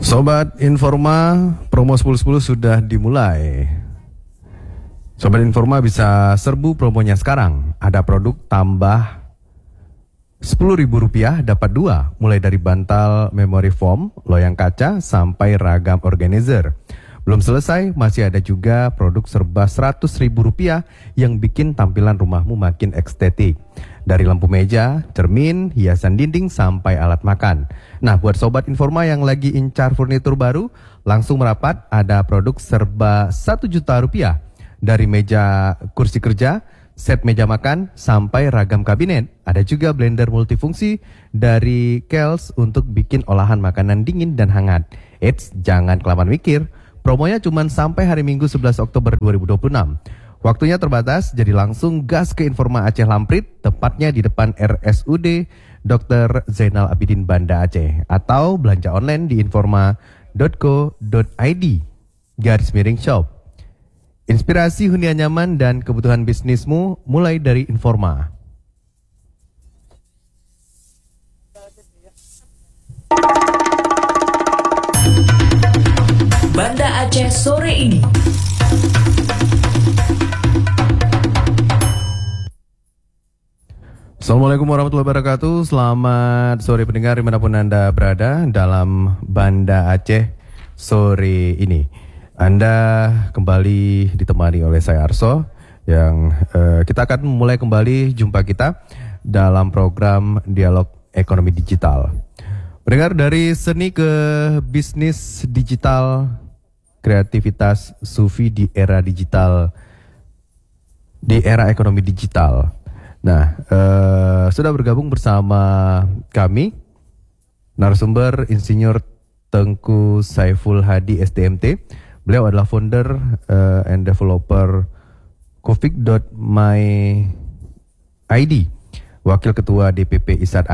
Sobat Informa, promo 10-10 sudah dimulai. Sobat Informa bisa serbu promonya sekarang. Ada produk tambah Rp10.000 dapat 2, mulai dari bantal memory foam, loyang kaca, sampai ragam organizer. Belum selesai, masih ada juga produk serba Rp100.000 yang bikin tampilan rumahmu makin estetik. Dari lampu meja, cermin, hiasan dinding, sampai alat makan. Nah, buat Sobat Informa yang lagi incar furnitur baru, langsung merapat, ada produk serba Rp1.000.000. Dari meja kursi kerja, set meja makan, sampai ragam kabinet. Ada juga blender multifungsi dari Kiehl's untuk bikin olahan makanan dingin dan hangat. Eits, jangan kelamaan mikir. Promonya cuma sampai hari Minggu 11 Oktober 2026. Waktunya terbatas, jadi langsung gas ke Informa Aceh Lamprit, tepatnya di depan RSUD Dr. Zainal Abidin Banda Aceh. Atau belanja online di informa.co.id/shop. Inspirasi hunian nyaman dan kebutuhan bisnismu mulai dari Informa. Banda Aceh sore ini. Assalamualaikum warahmatullahi wabarakatuh. Selamat sore pendengar dimanapun Anda berada dalam Banda Aceh sore ini. Anda kembali ditemani oleh saya Arso yang kita akan mulai kembali jumpa kita dalam program Dialog Ekonomi Digital. Pendengar, dari seni ke bisnis digital, kreativitas Sufi di era digital, di era ekonomi digital. Nah, sudah bergabung bersama kami narasumber Insinyur Tengku Saiful Hadi STMT. Beliau adalah founder and developer Kufik.my ID, wakil ketua DPP ISAD